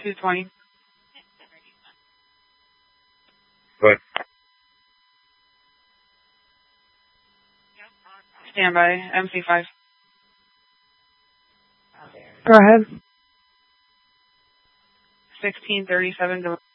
220. Good. Stand by. MC5. Go ahead. 1637.